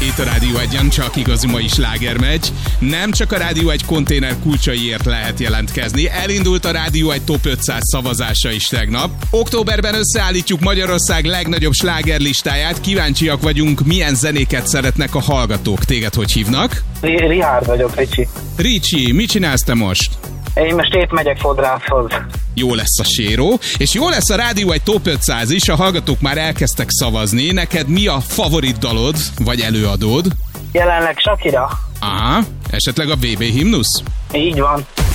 Itt a Rádió 1-en csak igazi mai sláger megy. Nem csak a Rádió 1 konténer kulcsaiért lehet jelentkezni. Elindult a Rádió 1 Top 500 szavazása is tegnap. Októberben összeállítjuk Magyarország legnagyobb slágerlistáját. Kíváncsiak vagyunk, milyen zenéket szeretnek a hallgatók. Téged hogy hívnak? Richard vagyok, Ricsi. Ricsi, mit csinálsz te most? Én most épp megyek fodrászhoz. Jó lesz a séró, és jó lesz a Rádió 1 Top 500 is, a hallgatók már elkezdtek szavazni. Neked mi a favorit dalod, vagy előadód? Jelenleg Shakira. Aha, esetleg a VB himnusz? Így van.